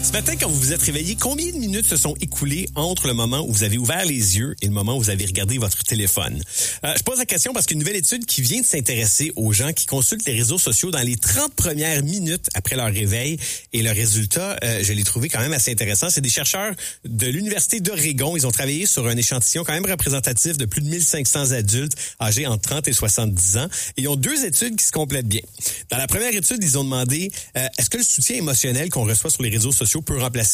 Ce matin, quand vous vous êtes réveillé, combien de minutes se sont écoulées entre le moment où vous avez ouvert les yeux et le moment où vous avez regardé votre téléphone? Je pose la question parce qu'une nouvelle étude qui vient de s'intéresser aux gens qui consultent les réseaux sociaux dans les 30 premières minutes après leur réveil. Et le résultat, je l'ai trouvé quand même assez intéressant. C'est des chercheurs de l'Université d'Oregon. Ils ont travaillé sur un échantillon quand même représentatif de plus de 1500 adultes âgés entre 30 et 70 ans. Et ils ont deux études qui se complètent bien. Dans la première étude, ils ont demandé est-ce que le soutien émotionnel qu'on reçoit sur les réseaux sociaux peut remplacer